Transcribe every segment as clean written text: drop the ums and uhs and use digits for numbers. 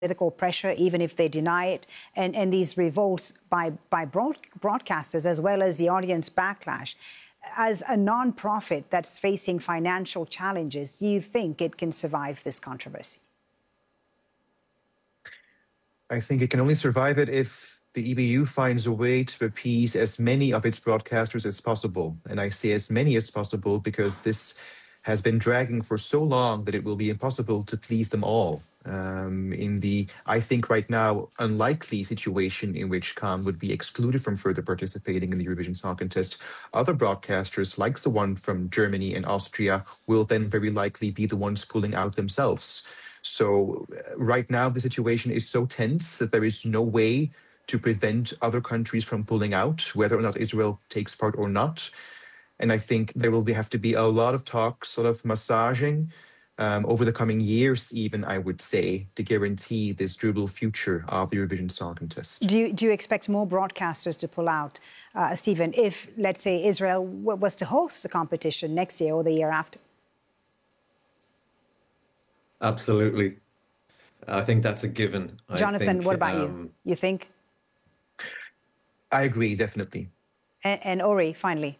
political pressure, even if they deny it, and these revolts by broadcasters, as well as the audience backlash. As a non-profit that's facing financial challenges, do you think it can survive this controversy? I think it can only survive it if the EBU finds a way to appease as many of its broadcasters as possible. And I say as many as possible because this has been dragging for so long that it will be impossible to please them all. In the, I think right now, unlikely situation in which Cannes would be excluded from further participating in the Eurovision Song Contest, other broadcasters, like the one from Germany and Austria, will then very likely be the ones pulling out themselves. So right now, the situation is so tense that there is no way to prevent other countries from pulling out, whether or not Israel takes part or not. And I think there will have to be a lot of talk, sort of massaging over the coming years, even, I would say, to guarantee this durable future of the Eurovision Song Contest. Do you expect more broadcasters to pull out, Stephen, if, let's say, Israel was to host the competition next year or the year after? Absolutely. I think that's a given. Jonathan, what about you? You think? I agree, definitely. And Ori, finally.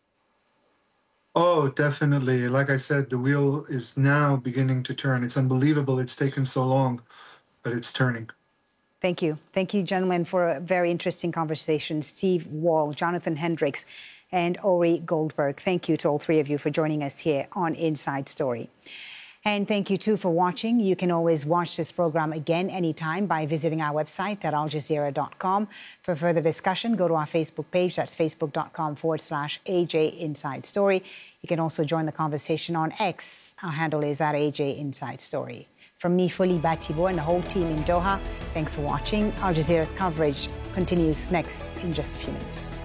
Oh, definitely. Like I said, the wheel is now beginning to turn. It's unbelievable it's taken so long, but it's turning. Thank you. Thank you, gentlemen, for a very interesting conversation. Steve Wall, Jonathan Hendricks, and Ori Goldberg. Thank you to all three of you for joining us here on Inside Story. And thank you, too, for watching. You can always watch this program again anytime by visiting our website at aljazeera.com. For further discussion, go to our Facebook page. That's facebook.com/AJ Inside Story. You can also join the conversation on X. Our handle is at AJ Inside Story. From me, Fuli Batibo, and the whole team in Doha, thanks for watching. Al Jazeera's coverage continues next in just a few minutes.